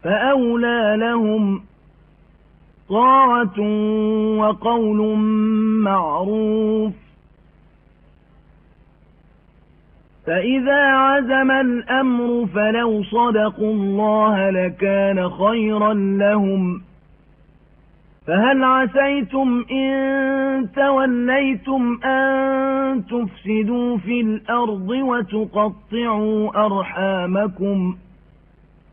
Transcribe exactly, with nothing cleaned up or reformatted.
فأولى لهم طاعة وقول معروف. فإذا عزم الأمر فلو صدقوا الله لكان خيرا لهم. فهل عسيتم إن توليتم أن تفسدوا في الأرض وتقطعوا أرحامكم